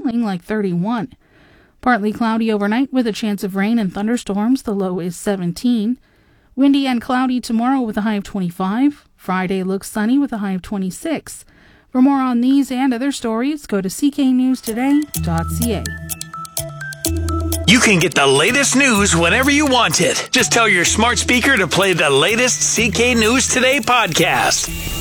feeling like 31. Partly cloudy overnight with a chance of rain and thunderstorms. The low is 17. Windy and cloudy tomorrow with a high of 25. Friday looks sunny with a high of 26. For more on these and other stories, go to cknewstoday.ca. You can get the latest news whenever you want it. Just tell your smart speaker to play the latest CK News Today podcast.